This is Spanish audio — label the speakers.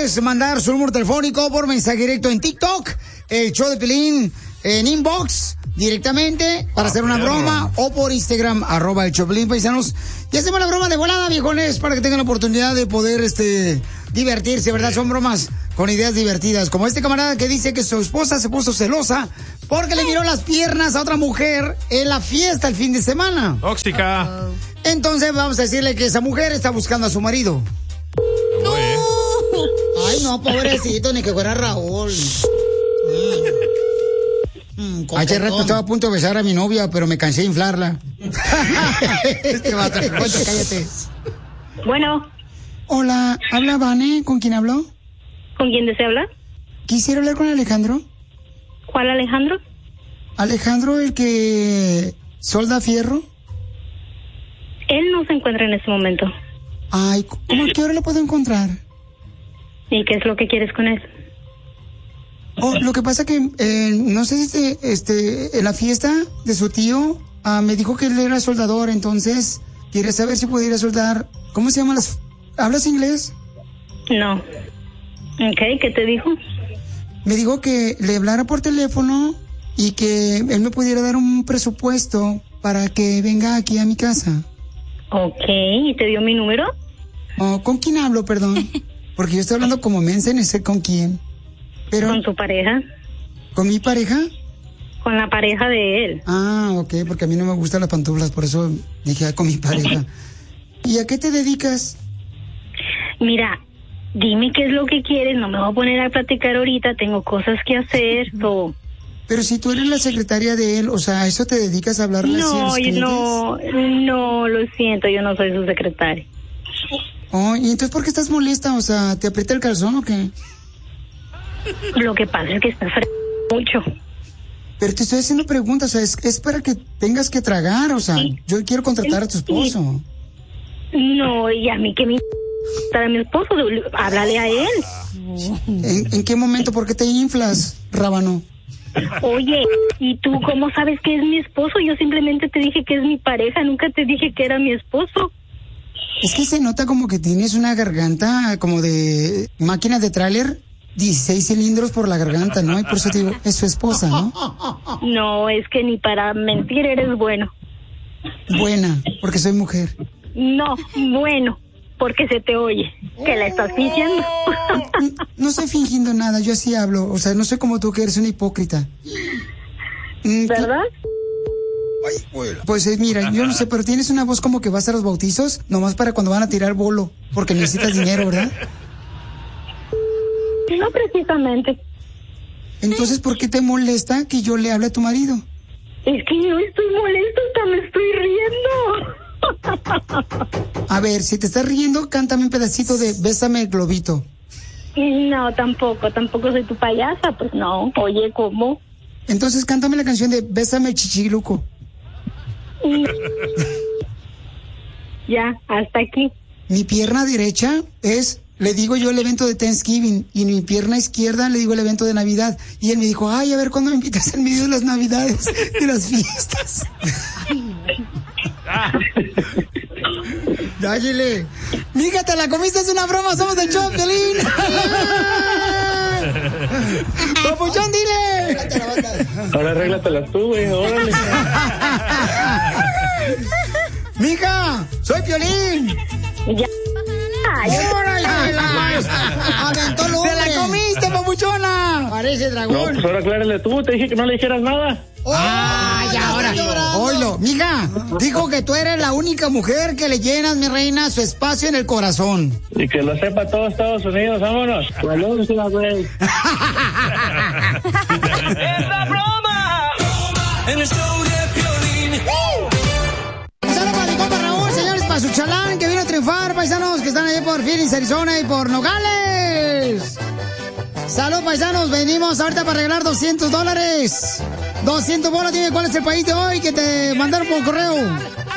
Speaker 1: puedes mandar su número telefónico por mensaje directo en TikTok, el show de Piolín, en inbox, directamente, para hacer una broma, o por Instagram, @el show de Piolín, paisanos. Y hacemos la broma de volada, viejones, para que tengan la oportunidad de poder, divertirse, ¿verdad? Son bromas con ideas divertidas. Como este camarada que dice que su esposa se puso celosa porque le miró las piernas a otra mujer en la fiesta el fin de semana.
Speaker 2: Tóxica.
Speaker 1: Entonces vamos a decirle que esa mujer está buscando a su marido.
Speaker 2: ¡No!
Speaker 1: Ay, no, pobrecito, ni que fuera Raúl. Hace rato estaba a punto de besar a mi novia, pero me cansé de inflarla. Cállate.
Speaker 3: Bueno.
Speaker 1: Hola, ¿habla Vane? ¿Con quién habló?
Speaker 3: ¿Con quién desea hablar?
Speaker 1: Quisiera hablar con Alejandro.
Speaker 3: ¿Cuál Alejandro?
Speaker 1: Alejandro, el que solda fierro.
Speaker 3: Él no se encuentra en este momento.
Speaker 1: Ay, ¿cómo a qué hora lo puedo encontrar?
Speaker 3: ¿Y qué es lo que quieres con él?
Speaker 1: Oh, lo que pasa que, no sé si en la fiesta de su tío, me dijo que él era soldador, entonces quería saber si pudiera soldar. ¿Cómo se llama las...? ¿Hablas inglés?
Speaker 3: No. Ok, ¿qué te dijo?
Speaker 1: Me dijo que le hablara por teléfono y que él me pudiera dar un presupuesto para que venga aquí a mi casa.
Speaker 3: Ok, ¿y te dio mi número?
Speaker 1: Oh, ¿con quién hablo, perdón? Porque yo estoy hablando como mensa, no sé con quién. Pero...
Speaker 3: ¿Con tu pareja?
Speaker 1: ¿Con mi pareja?
Speaker 3: Con la pareja de él.
Speaker 1: Ah, ok, porque a mí no me gustan las pantuflas, por eso dije con mi pareja. ¿Y a qué te dedicas?
Speaker 3: Mira, dime qué es lo que quieres, no me voy a poner a platicar ahorita, tengo cosas que hacer, todo.
Speaker 1: Pero si tú eres la secretaria de él, o sea, ¿a eso te dedicas a hablarle así a los clientes?
Speaker 3: No, lo siento, yo no soy su secretaria.
Speaker 1: Oh, ¿y entonces por qué estás molesta? O sea, ¿te aprieta el calzón o qué?
Speaker 3: Lo que pasa es que está mucho.
Speaker 1: Pero te estoy haciendo preguntas, o sea, es para que tengas que tragar, o sea, sí. Yo quiero contratar a tu esposo.
Speaker 3: No, y a mí que me a mi esposo, háblale a él.
Speaker 1: ¿En qué momento? ¿Por qué te inflas, rábano?
Speaker 3: Oye, ¿y tú cómo sabes que es mi esposo? Yo simplemente te dije que es mi pareja, nunca te dije que era mi esposo.
Speaker 1: Es que se nota como que tienes una garganta como de máquina de tráiler, 16 cilindros por la garganta, ¿no? Y por eso te digo, es su esposa, ¿no?
Speaker 3: No, es que ni para mentir eres bueno.
Speaker 1: Buena, porque soy mujer.
Speaker 3: No, bueno, porque se te oye, que la estás fingiendo.
Speaker 1: No estoy fingiendo nada, yo así hablo, o sea, no soy como tú que eres una hipócrita.
Speaker 3: ¿Verdad?
Speaker 1: Pues mira, yo no sé, pero tienes una voz como que vas a los bautizos, nomás para cuando van a tirar bolo, porque necesitas dinero, ¿verdad?
Speaker 3: No precisamente.
Speaker 1: Entonces, ¿por qué te molesta que yo le hable a tu marido?
Speaker 3: Es que no estoy molesta, hasta me estoy riendo.
Speaker 1: A ver, si te estás riendo, cántame un pedacito de Bésame el globito.
Speaker 3: No, tampoco soy tu payasa, pues no. Oye, ¿cómo?
Speaker 1: Entonces, cántame la canción de Bésame el chichiluco.
Speaker 3: Ya, hasta aquí.
Speaker 1: Mi pierna derecha es, le digo yo el evento de Thanksgiving, y mi pierna izquierda le digo el evento de Navidad. Y él me dijo, ay, a ver cuándo me invitas al medio de las Navidades, de las fiestas. Ya, Gile. Mija, te la comiste, es una broma, somos del show, Piolín. ¡Papuchón, dile!
Speaker 4: Ahora arréglatelas tú, güey, órale.
Speaker 1: Mija, soy Piolín.
Speaker 3: Ya.
Speaker 1: ¡Aventó el hombre! ¡Se la comiste, papuchona! Parece dragón.
Speaker 4: No, pues ahora aclárale tú, te dije que no le dijeras nada.
Speaker 1: Ya, ahora. Oilo, mija, dijo que tú eres la única mujer que le llenas, mi reina, su espacio en el corazón.
Speaker 4: Y que lo sepa todo Estados Unidos, vámonos. Valencia, güey.
Speaker 5: ¡Es la broma! En el show de Piolín.
Speaker 1: Saludos para mi compa Raúl, señores, para su chalán que vino a triunfar, paisanos que están ahí por Phoenix, Arizona y por Nogales. Salud, paisanos, venimos ahorita para regalar $200. 200 bolas, dime cuál es el país de hoy que te mandaron por correo.